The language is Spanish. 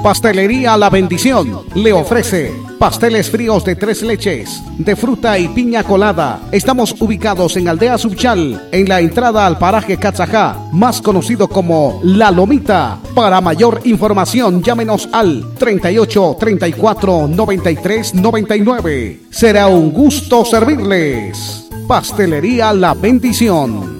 Pastelería La Bendición le ofrece pasteles fríos de 3 leches, de fruta y piña colada. Estamos ubicados en Aldea Subchal, en la entrada al paraje Cachajá, más conocido como La Lomita. Para mayor información, llámenos al 38 34 93 99. Será un gusto servirles. Pastelería La Bendición.